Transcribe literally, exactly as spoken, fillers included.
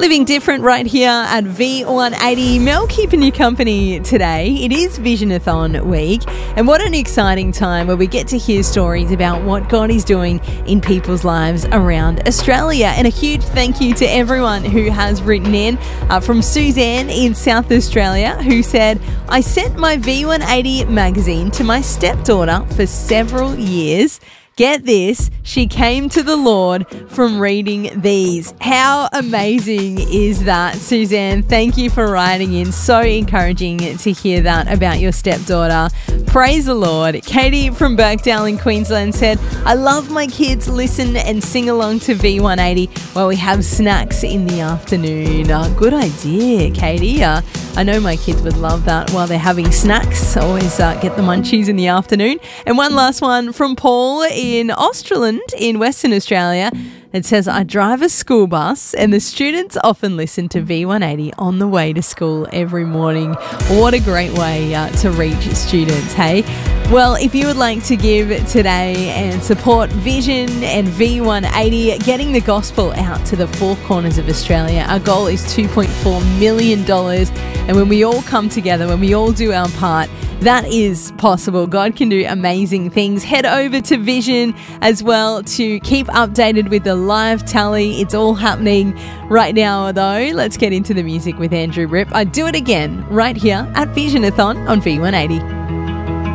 Living different right here at V one eighty. Mel keeping you company today. It is Visionathon week, and what an exciting time where we get to hear stories about what God is doing in people's lives around Australia. And a huge thank you to everyone who has written in, uh, from Suzanne in South Australia, who said, I sent my V one eighty magazine to my stepdaughter for several years. Get this, she came to the Lord from reading these. How amazing is that, Suzanne? Thank you for writing in. So encouraging to hear that about your stepdaughter. Praise the Lord. Katie from Birkdale in Queensland said, I love my kids listen and sing along to V one eighty while we have snacks in the afternoon. Uh, good idea, Katie. Uh, I know my kids would love that while they're having snacks. Always uh, get the munchies in the afternoon. And one last one from Paul in Australand in Western Australia. It says, I drive a school bus and the students often listen to V one eighty on the way to school every morning. What a great way uh, to reach students, hey? Well, if you would like to give today and support Vision and V one eighty, getting the gospel out to the four corners of Australia, our goal is two point four million dollars. And when we all come together, when we all do our part, that is possible. God can do amazing things. Head over to Vision as well to keep updated with the live tally. It's all happening right now, though. Let's get into the music with Andrew Ripp. I do it again right here at Visionathon on V one eighty.